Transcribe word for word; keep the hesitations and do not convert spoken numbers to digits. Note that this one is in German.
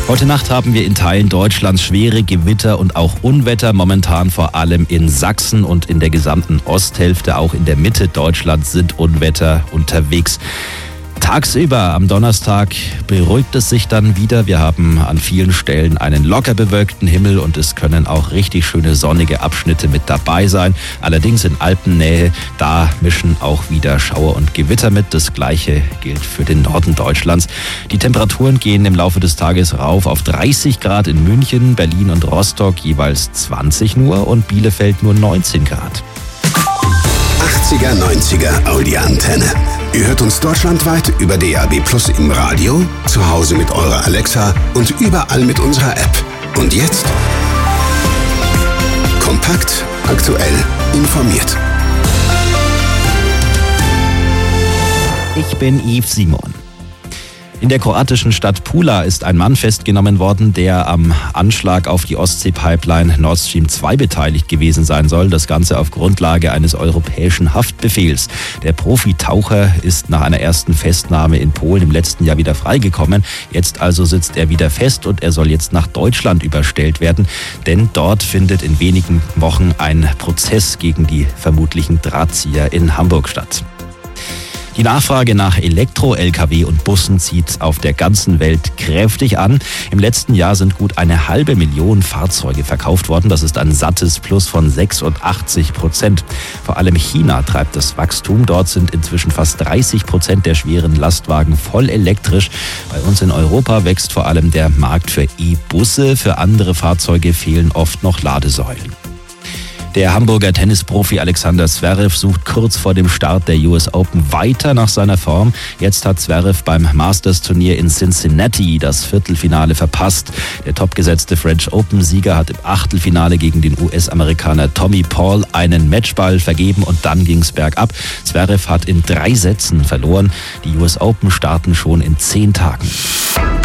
Heute Nacht haben wir in Teilen Deutschlands schwere Gewitter und auch Unwetter, momentan vor allem in Sachsen und in der gesamten Osthälfte. Auch in der Mitte Deutschlands sind Unwetter unterwegs. Tagsüber am Donnerstag beruhigt es sich dann wieder. Wir haben an vielen Stellen einen locker bewölkten Himmel und es können auch richtig schöne sonnige Abschnitte mit dabei sein. Allerdings in Alpennähe, da mischen auch wieder Schauer und Gewitter mit. Das Gleiche gilt für den Norden Deutschlands. Die Temperaturen gehen im Laufe des Tages rauf auf dreißig Grad in München, Berlin und Rostock jeweils zwanzig nur und Bielefeld nur neunzehn Grad. achtziger, neunziger Audi-Antenne. Ihr hört uns deutschlandweit über D A B Plus im Radio, zu Hause mit eurer Alexa und überall mit unserer App. Und jetzt? Kompakt, aktuell, informiert. Ich bin Yves Simon. In der kroatischen Stadt Pula ist ein Mann festgenommen worden, der am Anschlag auf die Ostsee-Pipeline Nord Stream zwei beteiligt gewesen sein soll. Das Ganze auf Grundlage eines europäischen Haftbefehls. Der Profitaucher ist nach einer ersten Festnahme in Polen im letzten Jahr wieder freigekommen. Jetzt also sitzt er wieder fest und er soll jetzt nach Deutschland überstellt werden. Denn dort findet in wenigen Wochen ein Prozess gegen die vermutlichen Drahtzieher in Hamburg statt. Die Nachfrage nach Elektro-L K W und Bussen zieht auf der ganzen Welt kräftig an. Im letzten Jahr sind gut eine halbe Million Fahrzeuge verkauft worden. Das ist ein sattes Plus von sechsundachtzig Prozent. Vor allem China treibt das Wachstum. Dort sind inzwischen fast dreißig Prozent der schweren Lastwagen voll elektrisch. Bei uns in Europa wächst vor allem der Markt für E-Busse. Für andere Fahrzeuge fehlen oft noch Ladesäulen. Der Hamburger Tennisprofi Alexander Zverev sucht kurz vor dem Start der U S Open weiter nach seiner Form. Jetzt hat Zverev beim Masters-Turnier in Cincinnati das Viertelfinale verpasst. Der topgesetzte French Open-Sieger hat im Achtelfinale gegen den U S-Amerikaner Tommy Paul einen Matchball vergeben und dann ging's bergab. Zverev hat in drei Sätzen verloren. Die U S Open starten schon in zehn Tagen.